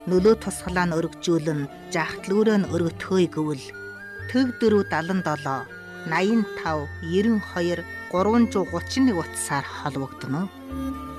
нөлөө тусгалаа нь өргөжүүлэн жахтлүүрээ нь өргөтхөөе гэвэл төг 477 85 92 331 утсаар холбогдно.